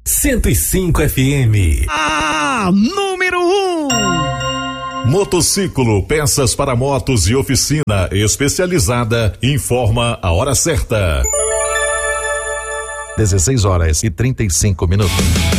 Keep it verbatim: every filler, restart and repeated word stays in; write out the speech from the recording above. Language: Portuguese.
cento e cinco F M. Ah, número um. Motociclo, peças para motos e oficina especializada, informa a hora certa. dezesseis horas e trinta e cinco minutos.